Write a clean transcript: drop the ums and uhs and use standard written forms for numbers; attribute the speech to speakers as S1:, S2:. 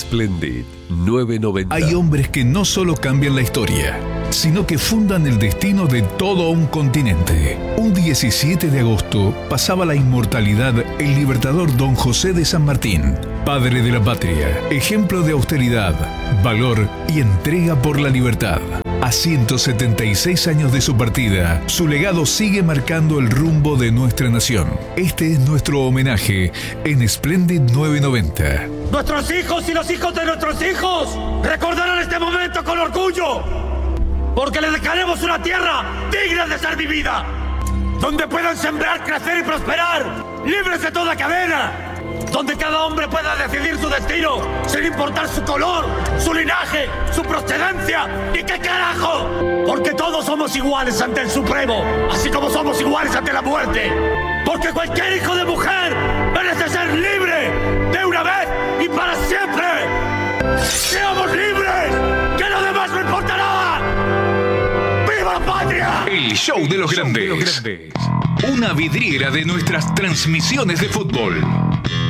S1: Splendid 990.
S2: Hay hombres que no solo cambian la historia, sino que fundan el destino de todo un continente. Un 17 de agosto pasaba la inmortalidad el libertador Don José de San Martín, padre de la patria, ejemplo de austeridad, valor y entrega por la libertad. A 176 años de su partida, su legado sigue marcando el rumbo de nuestra nación. Este es nuestro homenaje en Splendid 990.
S3: Nuestros hijos y los hijos de nuestros hijos recordarán este momento con orgullo, porque les dejaremos una tierra digna de ser vivida, donde puedan sembrar, crecer y prosperar, libres de toda cadena, donde cada hombre pueda decidir su destino sin importar su color, su linaje, su procedencia y qué carajo, porque todos somos iguales ante el Supremo, así como somos iguales ante la muerte, porque cualquier hijo de mujer merece ser libre de una vez y para siempre. ¡Seamos libres! ¡Que lo demás no importa nada! ¡Viva la patria!
S2: El show de los grandes. Una vidriera de nuestras transmisiones de fútbol.